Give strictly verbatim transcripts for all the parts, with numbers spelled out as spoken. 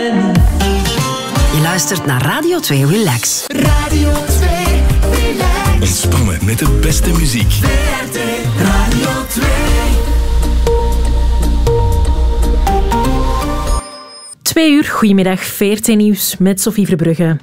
Je luistert naar Radio twee Relax. Radio twee Relax. Ontspannen met de beste muziek. V R T Radio twee. Twee uur, goedemiddag, V R T Nieuws met Sophie Verbrugge.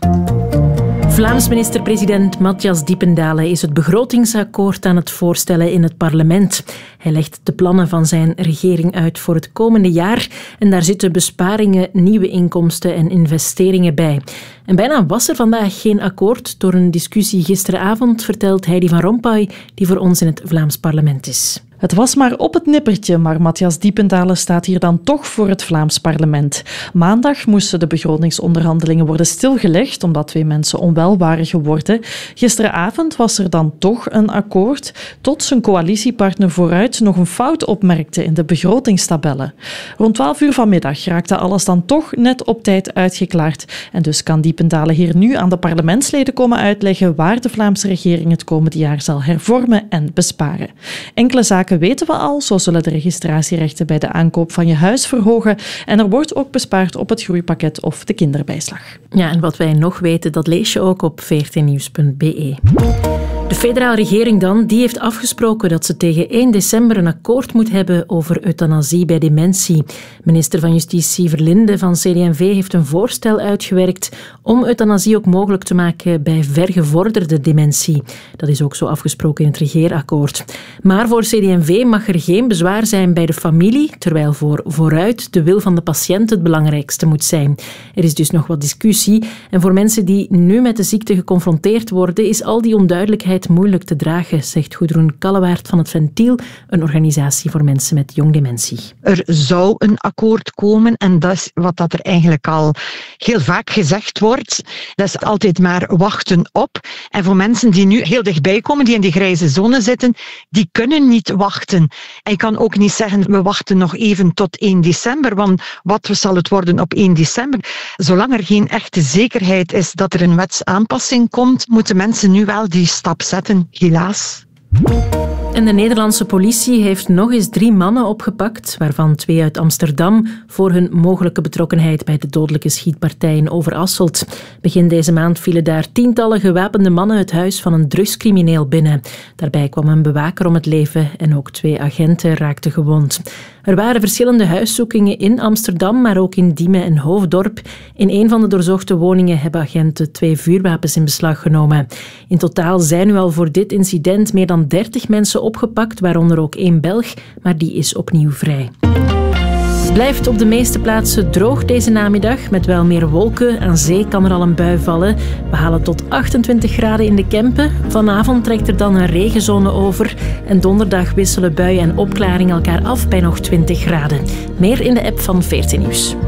Vlaams minister-president Matthias Diependale is het begrotingsakkoord aan het voorstellen in het parlement. Hij legt de plannen van zijn regering uit voor het komende jaar en daar zitten besparingen, nieuwe inkomsten en investeringen bij. En bijna was er vandaag geen akkoord. Door een discussie gisteravond vertelt Heidi van Rompuy, die voor ons in het Vlaams parlement is. Het was maar op het nippertje, maar Matthias Diependale staat hier dan toch voor het Vlaams parlement. Maandag moesten de begrotingsonderhandelingen worden stilgelegd, omdat twee mensen onwel waren geworden. Gisteravond was er dan toch een akkoord, tot zijn coalitiepartner Vooruit nog een fout opmerkte in de begrotingstabellen. Rond twaalf uur vanmiddag raakte alles dan toch net op tijd uitgeklaard. En dus kan Diependale hier nu aan de parlementsleden komen uitleggen waar de Vlaamse regering het komende jaar zal hervormen en besparen. Enkele zaken weten we al, zo zullen de registratierechten bij de aankoop van je huis verhogen en er wordt ook bespaard op het groeipakket of de kinderbijslag. Ja, en wat wij nog weten, dat lees je ook op v r t nieuws punt b e. De federale regering dan, die heeft afgesproken dat ze tegen één december een akkoord moet hebben over euthanasie bij dementie. Minister van Justitie Verlinde van C D en V heeft een voorstel uitgewerkt om euthanasie ook mogelijk te maken bij vergevorderde dementie. Dat is ook zo afgesproken in het regeerakkoord. Maar voor C D en V mag er geen bezwaar zijn bij de familie, terwijl voor Vooruit de wil van de patiënt het belangrijkste moet zijn. Er is dus nog wat discussie en voor mensen die nu met de ziekte geconfronteerd worden, is al die onduidelijkheid moeilijk te dragen, zegt Goedroen Kallewaert van het Ventiel, een organisatie voor mensen met jong dementie. Er zou een akkoord komen en dat is wat dat er eigenlijk al heel vaak gezegd wordt. Dat is altijd maar wachten op. En voor mensen die nu heel dichtbij komen, die in die grijze zone zitten, die kunnen niet wachten. En je kan ook niet zeggen, we wachten nog even tot één december, want wat zal het worden op één december? Zolang er geen echte zekerheid is dat er een wetsaanpassing komt, moeten mensen nu wel die stap zetten, helaas. En de Nederlandse politie heeft nog eens drie mannen opgepakt, waarvan twee uit Amsterdam, voor hun mogelijke betrokkenheid bij de dodelijke schietpartij in Overasselt. Begin deze maand vielen daar tientallen gewapende mannen het huis van een drugscrimineel binnen. Daarbij kwam een bewaker om het leven en ook twee agenten raakten gewond. Er waren verschillende huiszoekingen in Amsterdam, maar ook in Diemen en Hoofddorp. In een van de doorzochte woningen hebben agenten twee vuurwapens in beslag genomen. In totaal zijn nu al voor dit incident meer dan dertig mensen opgepakt, waaronder ook één Belg, maar die is opnieuw vrij. Het blijft op de meeste plaatsen droog deze namiddag, met wel meer wolken. Aan zee kan er al een bui vallen. We halen tot achtentwintig graden in de Kempen. Vanavond trekt er dan een regenzone over. En donderdag wisselen buien en opklaring elkaar af bij nog twintig graden. Meer in de app van V R T Nieuws.